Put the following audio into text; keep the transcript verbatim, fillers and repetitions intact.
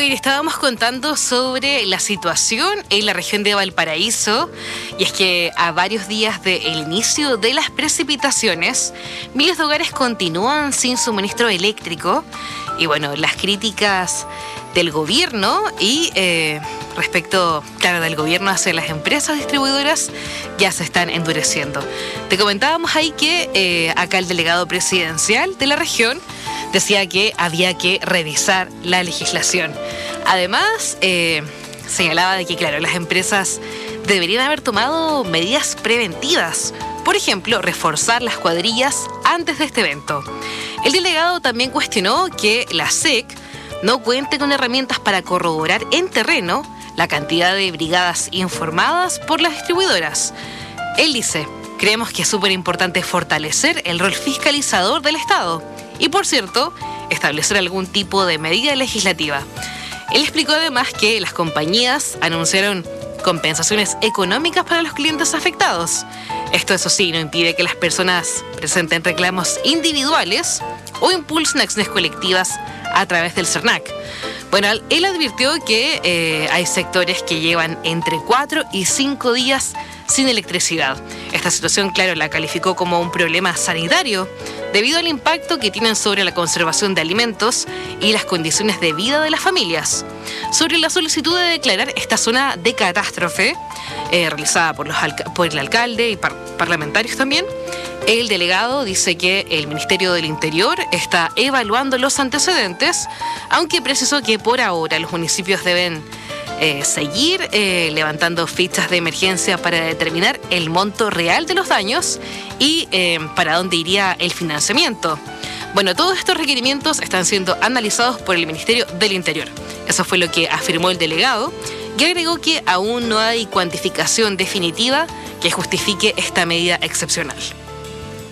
Javier, estábamos contando sobre la situación en la región de Valparaíso, y es que a varios días del inicio de las precipitaciones, miles de hogares continúan sin suministro eléctrico. Y bueno, las críticas del gobierno y eh, respecto, claro, del gobierno hacia las empresas distribuidoras ya se están endureciendo. Te comentábamos ahí que eh, acá el delegado presidencial de la región decía que había que revisar la legislación. Además, eh, señalaba de que, claro, las empresas deberían haber tomado medidas preventivas. Por ejemplo, reforzar las cuadrillas antes de este evento. El delegado también cuestionó que la S E C no cuente con herramientas para corroborar en terreno la cantidad de brigadas informadas por las distribuidoras. Él dice: creemos que es súper importante fortalecer el rol fiscalizador del Estado y, por cierto, establecer algún tipo de medida legislativa. Él explicó además que las compañías anunciaron compensaciones económicas para los clientes afectados. Esto, eso sí, no impide que las personas presenten reclamos individuales o impulsen acciones colectivas a través del CERNAC. Bueno, él advirtió que eh, hay sectores que llevan entre cuatro y cinco días sin electricidad. Esta situación, claro, la calificó como un problema sanitario debido al impacto que tienen sobre la conservación de alimentos y las condiciones de vida de las familias. Sobre la solicitud de declarar esta zona de catástrofe, eh, realizada por, los alca- por el alcalde y par- parlamentarios también, el delegado dice que el Ministerio del Interior está evaluando los antecedentes, aunque precisó que por ahora los municipios deben eh, seguir eh, levantando fichas de emergencia para determinar el monto real de los daños y eh, para dónde iría el financiamiento. Bueno, todos estos requerimientos están siendo analizados por el Ministerio del Interior. Eso fue lo que afirmó el delegado, y agregó que aún no hay cuantificación definitiva que justifique esta medida excepcional.